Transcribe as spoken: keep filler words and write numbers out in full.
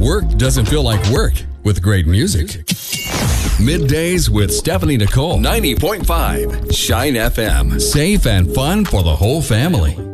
Work doesn't feel like work with great music. Middays with Stephanie Nicole. ninety point five Shine F M. Safe and fun for the whole family.